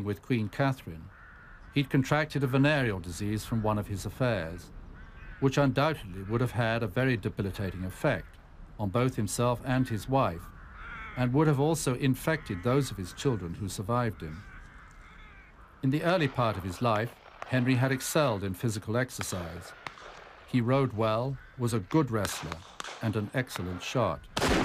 living with Queen Catherine, he'd contracted a venereal disease from one of his affairs, which undoubtedly would have had a very debilitating effect on both himself and his wife, and would have also infected those of his children who survived him. In the early part of his life, Henry had excelled in physical exercise. He rode well, was a good wrestler, and an excellent shot.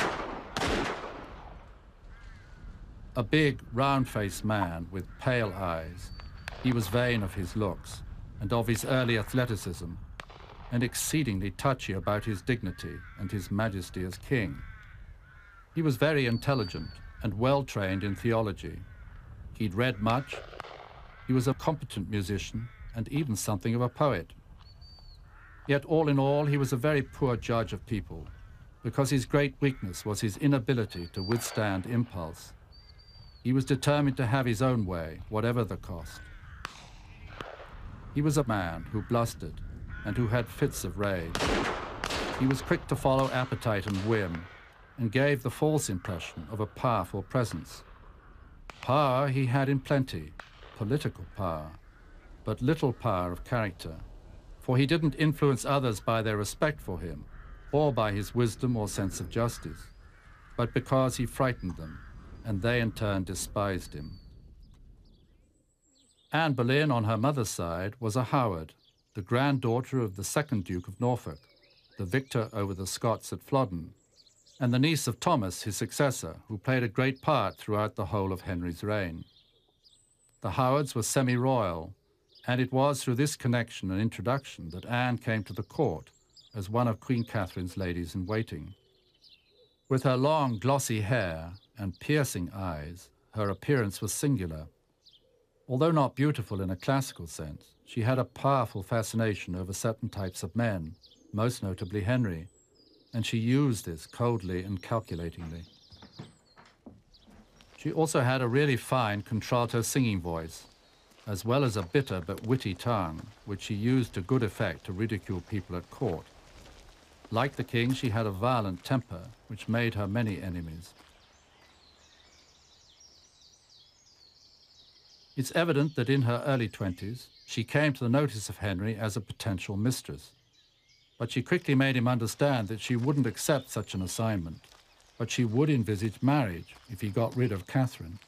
A big, round-faced man with pale eyes, he was vain of his looks and of his early athleticism, and exceedingly touchy about his dignity and his majesty as king. He was very intelligent and well-trained in theology. He'd read much. He was a competent musician and even something of a poet. Yet all in all, he was a very poor judge of people, because his great weakness was his inability to withstand impulse. He was determined to have his own way, whatever the cost. He was a man who blustered and who had fits of rage. He was quick to follow appetite and whim, and gave the false impression of a powerful presence. Power he had in plenty, political power, but little power of character, for he didn't influence others by their respect for him, or by his wisdom or sense of justice, but because he frightened them, and they in turn despised him. Anne Boleyn, on her mother's side, was a Howard, the granddaughter of the second Duke of Norfolk, the victor over the Scots at Flodden, and the niece of Thomas, his successor, who played a great part throughout the whole of Henry's reign. The Howards were semi-royal, and it was through this connection and introduction that Anne came to the court as one of Queen Catherine's ladies-in-waiting. With her long, glossy hair and piercing eyes, her appearance was singular. Although not beautiful in a classical sense, she had a powerful fascination over certain types of men, most notably Henry, and she used this coldly and calculatingly. She also had a really fine contralto singing voice, as well as a bitter but witty tongue, which she used to good effect to ridicule people at court. Like the king, she had a violent temper, which made her many enemies. It's evident that in her early 20s, she came to the notice of Henry as a potential mistress. But she quickly made him understand that she wouldn't accept such an assignment, but she would envisage marriage if he got rid of Catherine.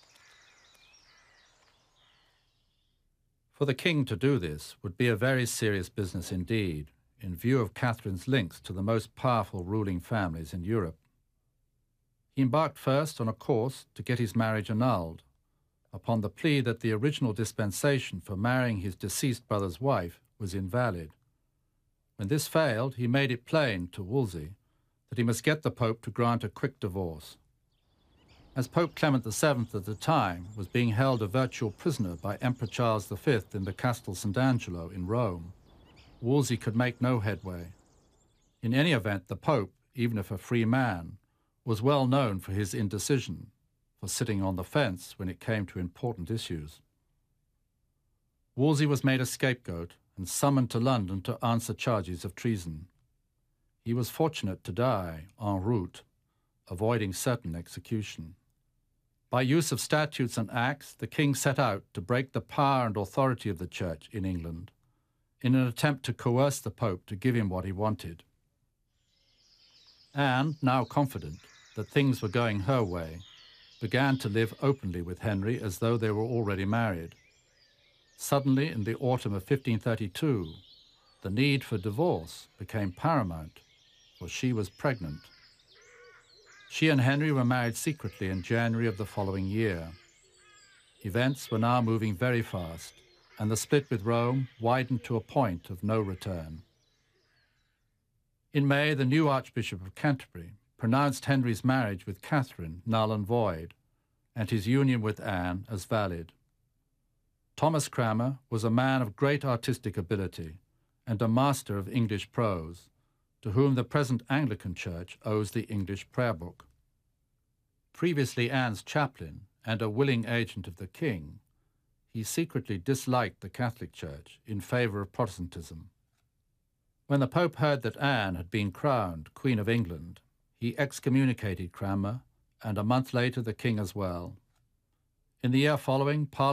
For the king to do this would be a very serious business indeed, in view of Catherine's links to the most powerful ruling families in Europe. He embarked first on a course to get his marriage annulled, upon the plea that the original dispensation for marrying his deceased brother's wife was invalid. When this failed, he made it plain to Wolsey that he must get the Pope to grant a quick divorce. As Pope Clement VII at the time was being held a virtual prisoner by Emperor Charles V in the Castel Sant'Angelo in Rome, Wolsey could make no headway. In any event, the Pope, even if a free man, was well known for his indecision, for sitting on the fence when it came to important issues. Wolsey was made a scapegoat and summoned to London to answer charges of treason. He was fortunate to die en route, avoiding certain execution. By use of statutes and acts, the king set out to break the power and authority of the Church in England, in an attempt to coerce the Pope to give him what he wanted. Anne, now confident that things were going her way, began to live openly with Henry as though they were already married. Suddenly, in the autumn of 1532, the need for divorce became paramount, for she was pregnant. She and Henry were married secretly in January of the following year. Events were now moving very fast, and the split with Rome widened to a point of no return. In May, the new Archbishop of Canterbury pronounced Henry's marriage with Catherine null and void, and his union with Anne as valid. Thomas Cranmer was a man of great artistic ability and a master of English prose, to whom the present Anglican Church owes the English prayer book. Previously Anne's chaplain and a willing agent of the king, he secretly disliked the Catholic Church in favour of Protestantism. When the Pope heard that Anne had been crowned Queen of England, he excommunicated Cranmer, and a month later the king as well. In the year following, Parliament